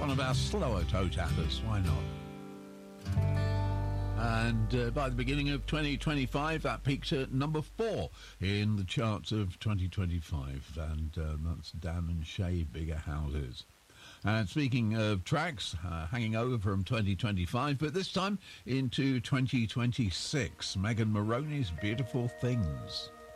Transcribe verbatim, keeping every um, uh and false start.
one of our slower toe tappers. Why not? And uh, by the beginning of twenty twenty-five, that peaked at number four in the charts of twenty twenty-five. And uh, that's Dan and Shay, Bigger Houses. And speaking of tracks, uh, hanging over from twenty twenty-five, but this time into twenty twenty-six, Megan Moroney's Beautiful Things.